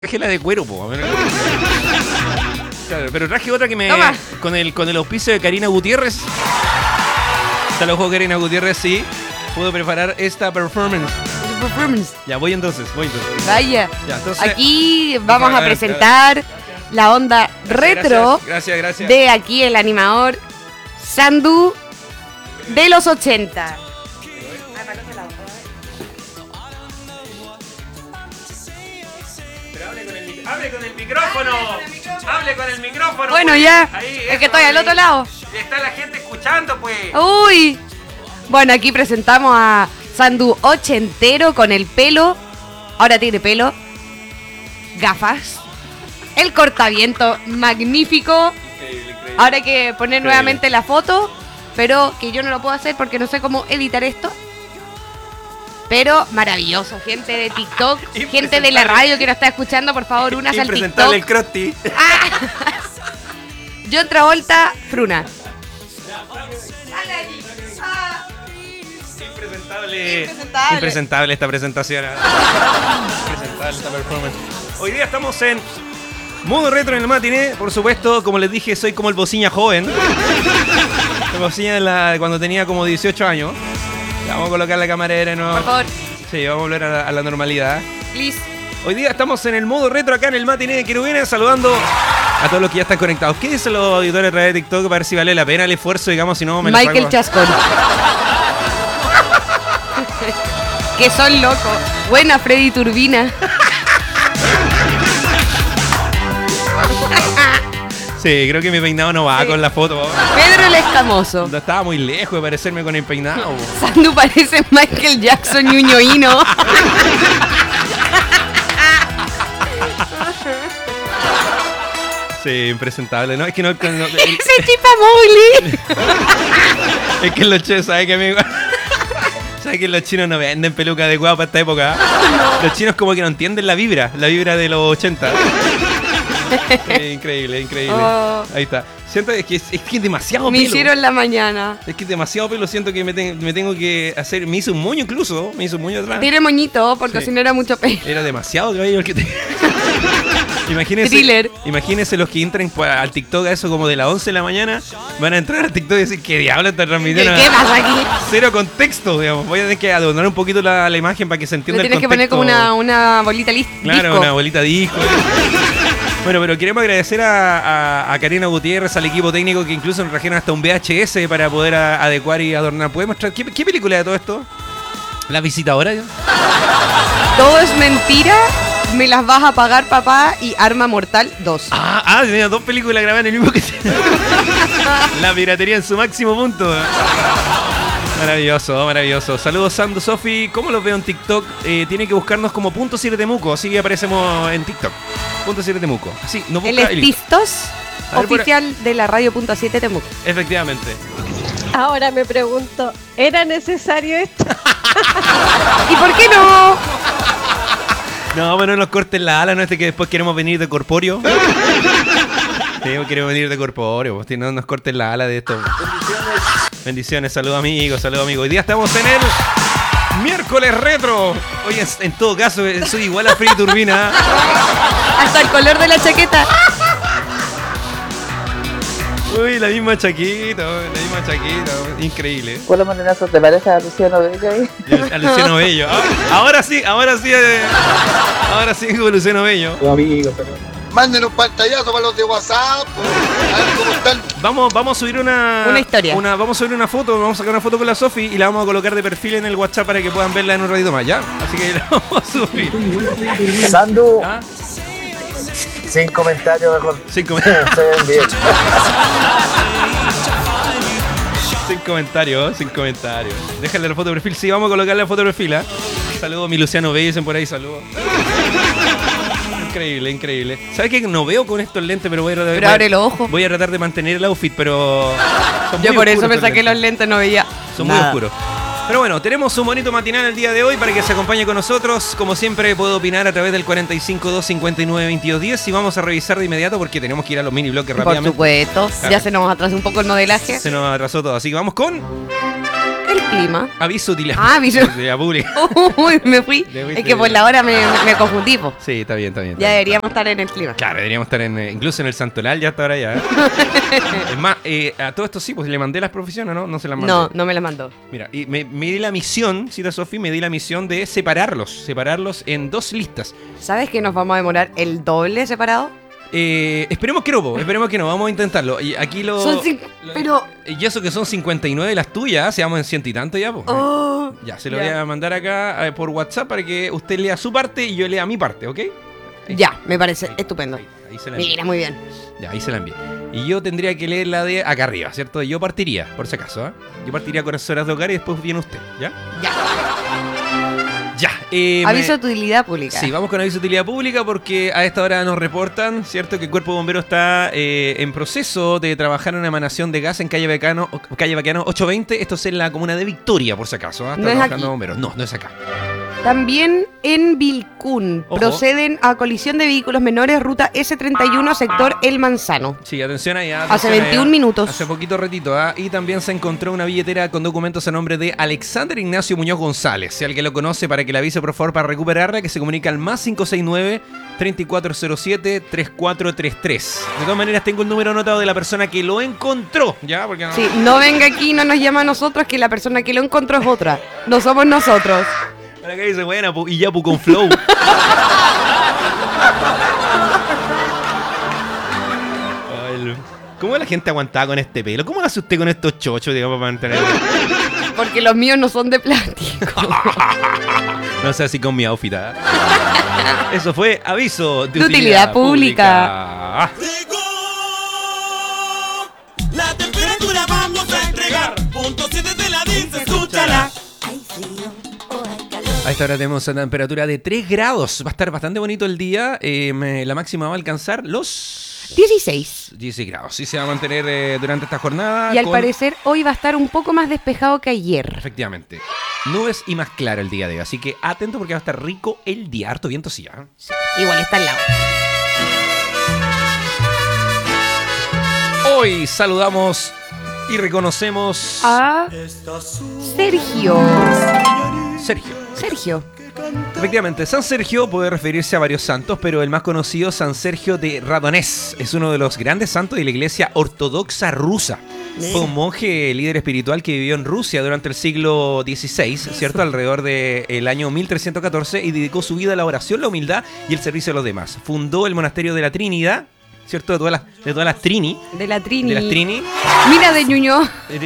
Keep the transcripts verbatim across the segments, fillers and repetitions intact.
Traje la de cuero, po. Claro, pero traje otra que me... Toma. Con el, con el auspicio de Karina Gutiérrez. Hasta el ojo Karina Gutiérrez, sí. Puedo preparar esta performance. Performance. Ya, voy entonces, voy entonces. Vaya. Ya, entonces... Aquí vamos a a ver, presentar la onda retro Gracias, gracias, gracias. de aquí el animador Sandu de los ochenta. Pero hable con el, mic- hable con el micrófono. Hable con el micrófono. Bueno, pues. ya. Ahí, Es eso, que estoy al ahí. otro lado. Está la gente escuchando, pues. Uy. Bueno, aquí presentamos a Sandu ochentero con el pelo. Ahora tiene pelo. Gafas. El cortaviento magnífico. Increíble, increíble. Ahora hay que poner Increíble. nuevamente la foto. Pero que yo no lo puedo hacer porque no sé cómo editar esto. Pero maravilloso, gente de TikTok, gente de la radio que nos está escuchando, por favor, unas al Impresentable el TikTok. Crosti. John Travolta, Fruna. Impresentable. Impresentable. Impresentable esta presentación. Impresentable esta performance. Hoy día estamos en modo retro en el matiné. Por supuesto, como les dije, soy como el bociña joven. El bociña de, la, de cuando tenía como dieciocho años. Ya, vamos a colocar la camarera, ¿no? Por favor, Sí, vamos a volver a la, a la normalidad. please. Hoy día estamos en el modo retro acá en el matiné de Querubines, saludando a todos los que ya están conectados. ¿Qué dicen los auditores a través de TikTok para ver si vale la pena el esfuerzo, digamos, si no me la Michael saco? Chascón. Que son locos. Buena, Freddy Turbina. Sí, creo que mi peinado no va Sí. con la foto. Pedro el Escamoso. No, estaba muy lejos de parecerme con el peinado. Sandu parece Michael Jackson ñuñoíno. Sí, impresentable, ¿no? Es que no... no- el- Ese chipa Mowgli. es que los chinos, ¿sabes qué, amigo? ¿Sabes que los chinos no venden peluca adecuada para esta época? Los chinos como que no entienden la vibra, la vibra de los ochenta. Sí, increíble, increíble. Oh. Ahí está. Siento es que es, es que es demasiado Me pelo. hicieron la mañana. Es que es demasiado pelo, siento que me, te- me tengo que hacer... Me hice un moño incluso, me hice un moño atrás. Tiene moñito porque Sí. si no era mucho pelo. Era demasiado cabello el que te... Imagínense, Thriller. imagínense los que entren pa- al TikTok a eso como de las once de la mañana. Van a entrar al TikTok y decir, ¿qué diablo está ¿Qué, transmitiendo? qué pasa aquí? Cero contexto, digamos. Voy a tener que adornar un poquito la, la imagen para que se Le entienda el tienes que poner contexto. como una, una bolita lista. Claro, una bolita disco. Bueno, pero queremos agradecer a, a, a Karina Gutiérrez, al equipo técnico que incluso nos trajeron hasta un V H S para poder a- adecuar y adornar. ¿Puedes mostrar qué, qué película de todo esto? ¿La visitadora? ¿Yo? Todo es mentira. Me las vas a pagar, papá. Y Arma Mortal dos. Ah, ah, tenía dos películas grabadas en el mismo que... La piratería en su máximo punto. Maravilloso, maravilloso. Saludos, Sandu, Sofi. ¿Cómo los veo en TikTok? Eh, tiene que buscarnos como Punto siete Temuco. Así que aparecemos en TikTok. Punto siete Temuco. Así, nos El busca y listo. Estistos, A ver, por- oficial de la radio punto siete Temuco. Efectivamente. Ahora me pregunto, ¿era necesario esto? ¿Y por qué no? No, bueno, nos corten la ala, no este que después queremos venir de corpóreo. Sí, queremos venir de corpóreo, pues, no nos corten la ala de esto. Bendiciones. Bendiciones, saludos amigos, saludos amigos. Hoy día estamos en el miércoles retro. Oye, en todo caso, soy igual a Freddy Turbina. Hasta el color de la chaqueta. Uy, la misma chaquita, la misma chaquita, increíble. Hola Morenazo, ¿te parece a Luciano Bello ahí? A Luciano Bello. Ah, ahora sí, ahora sí, eh, ahora sí con Luciano Bello. Manden un pantallazo para los de WhatsApp, po. A ver cómo están. Vamos, vamos a subir una, Una historia. Una, vamos a subir una foto, vamos a sacar una foto con la Sofi y la vamos a colocar de perfil en el WhatsApp para que puedan verla en un ratito más, ¿ya? Así que la vamos a subir. Sandu, ¿Ah? sin comentario mejor. Sin, com- Se ven bien. sin comentarios, sin comentarios. Déjale la foto de perfil. Sí, vamos a colocarle la foto de perfil, ¿eh? Saludos, mi Luciano Bello, dicen por ahí, saludos. Increíble, increíble. ¿Sabes qué? No veo con estos lentes, pero voy a tratar, Pero voy a- abre los ojos. Voy a tratar de mantener el outfit, pero... son Yo muy por eso oscuros me estos saqué los lentes. lentes, no veía. Son muy nada. oscuros. Pero bueno, tenemos un bonito matinal el día de hoy para que se acompañe con nosotros. Como siempre, puedo opinar a través del cuarenta y cinco, dos cincuenta y nueve, veintidós diez y vamos a revisar de inmediato porque tenemos que ir a los mini bloques rápidamente. Por supuesto. Claro. Ya se nos atrasó un poco el modelaje. Se nos atrasó todo, así que vamos con... El clima. Aviso utilidad. Ah, aviso. Utilidad pública. Uy, me fui. Es que por la hora me, me confundí, po. Sí, está bien, está bien. Está Ya bien. deberíamos estar en el clima. Claro, deberíamos estar en, eh, incluso en el Santoral ya hasta ahora ya. ¿eh? Es más, eh, a todo esto sí, pues le mandé las profesiones, ¿no? No se las mandé. No, no me la mandó. Mira, y me, me di la misión, cita Sofi, me di la misión de separarlos, separarlos en dos listas. ¿Sabes que nos vamos a demorar el doble separado? Eh, esperemos que no, po, esperemos que no, vamos a intentarlo. Y aquí lo... Son cinco, lo- pero... Y eso que son cincuenta y nueve las tuyas, seamos en ciento y tanto ya, pues. Oh, Ya, se lo ya. voy a mandar acá eh, por WhatsApp para que usted lea su parte y yo lea mi parte, ¿ok? Ahí. Ya, me parece Ahí, estupendo. Ahí, ahí se la envío. Mira, muy bien. Ya, ahí se la envié. Y yo tendría que leer la de acá arriba, ¿cierto? Yo partiría, por si acaso, ¿eh? Yo partiría con las horas de hogar y después viene usted, ¿ya? Ya. Ya. Eh, Aviso me- de utilidad pública. Sí, vamos con aviso de utilidad pública porque a esta hora nos reportan, ¿cierto? Que el Cuerpo de Bomberos está eh, en proceso de trabajar en una emanación de gas en calle Baqueano, calle Baqueano ochocientos veinte. Esto es en la comuna de Victoria, por si acaso. ¿eh? Está No es trabajando aquí. bomberos. No, no es acá. También en Vilcún Ojo. proceden a colisión de vehículos menores, ruta ese treinta y uno, sector El Manzano. Sí, atención allá. Hace atención veintiún allá. minutos. Hace poquito retito, ¿ah? Y también se encontró una billetera con documentos a nombre de Alexander Ignacio Muñoz González. Si alguien lo conoce, para que le avise, por favor, para recuperarla, que se comunica al más cinco seis nueve, tres cuatro cero siete, tres cuatro tres tres. De todas maneras, tengo el número anotado de la persona que lo encontró, ¿ya? Porque no... Sí, no venga aquí y no nos llama a nosotros, que la persona que lo encontró es otra. No somos nosotros. Para que dice, buena, pu- y ya pu con flow. Ay, lo- ¿Cómo la gente aguantaba con este pelo? ¿Cómo hace usted con estos chochos, digamos, para mantener? Porque los míos no son de plástico. No sé, así con mi outfit. ¿ah? Eso fue aviso de, De utilidad pública. pública. La temperatura vamos a entregar. Punto siete te la dice, escúchala. A esta hora tenemos una temperatura de tres grados. Va a estar bastante bonito el día. Eh, me- la máxima va a alcanzar los dieciséis. dieciséis grados. Sí se va a mantener eh, durante esta jornada. Y al con- parecer hoy va a estar un poco más despejado que ayer. Efectivamente. Nubes y más claro el día de hoy. Así que atento porque va a estar rico el día. Harto viento sí, ¿ah? Sí, igual está al lado. Hoy saludamos y reconocemos A Sergio. Sergio. Sergio. Efectivamente, San Sergio puede referirse a varios santos, pero el más conocido, San Sergio de Radonés, es uno de los grandes santos de la iglesia ortodoxa rusa. Fue un monje líder espiritual que vivió en Rusia durante el siglo dieciséis, ¿cierto? Alrededor del año mil trescientos catorce, y dedicó su vida a la oración, la humildad y el servicio a los demás. Fundó el monasterio de la Trinidad, ¿cierto? De todas las, de todas las Trini. De la Trini. De las Trini. Mira de Ñuñoa.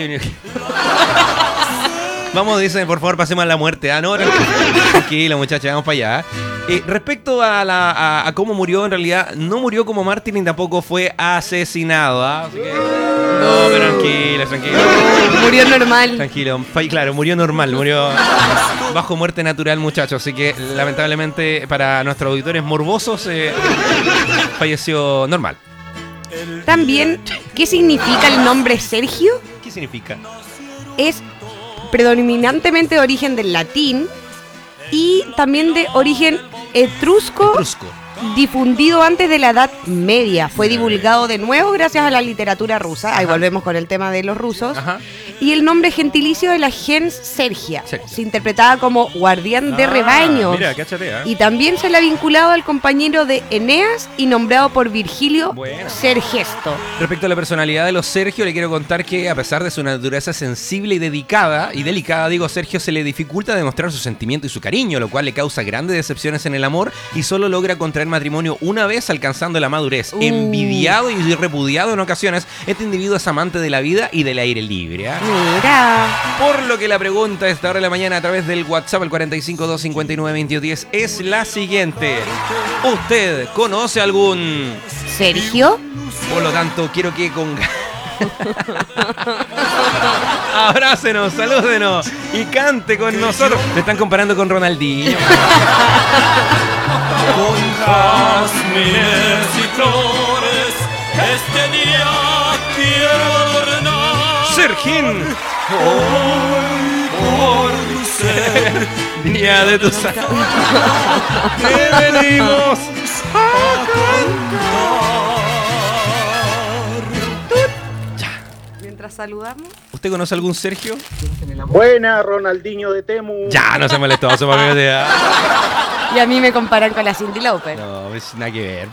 Vamos, dicen, por favor, pasemos a la muerte. Ah, no, tranquilo, muchachos, vamos para allá. Eh, respecto a, la, a, a cómo murió, en realidad, no murió como mártir ni tampoco fue asesinado. ¿ah? Así que... No, pero tranquilo, tranquilo. Murió normal. Tranquilo, Fa- claro, murió normal, murió bajo muerte natural, muchachos. Así que, lamentablemente, para nuestros auditores morbosos, eh, falleció normal. También, ¿qué significa el nombre Sergio? ¿Qué significa? Es predominantemente de origen del latín y también de origen etrusco, Etrusco. difundido antes de la Edad Media. Fue divulgado de nuevo gracias a la literatura rusa. Ahí volvemos con el tema de los rusos. Ajá. Y el nombre gentilicio de la gens Sergia. Sergia. Se interpretaba como guardián de Ah, rebaños. Mira, cáchate, ¿eh? Y también se le ha vinculado al compañero de Eneas y nombrado por Virgilio Buena. Sergesto. Respecto a la personalidad de los Sergio, le quiero contar que a pesar de su naturaleza sensible y dedicada, y delicada, digo, Sergio se le dificulta demostrar su sentimiento y su cariño, lo cual le causa grandes decepciones en el amor y solo logra contraer matrimonio una vez alcanzando la madurez. Uh. Envidiado y repudiado en ocasiones, este individuo es amante de la vida y del aire libre. ¿ah? Mira. Por lo que la pregunta a esta hora de la mañana a través del WhatsApp, el cuatro cinco dos cinco nueve dos cero uno cero, es la siguiente. ¿Usted conoce algún...? ¿Sergio? Por lo tanto, quiero que con... Abrácenos, salúdenos y cante con nosotros. Me están comparando con Ronaldinho. Con jazmines y flores, este día quiero adornar. Sergín, Por ser día de tu sal. Te venimos a cantar. Mientras saludamos. ¿Usted ¿Usted conoce algún Sergio? Buena, Ronaldinho de Temu. Ya, no se molestó, se me olvidó. Y a mí me comparan con la Cindy Lauper. No, es nada que ver.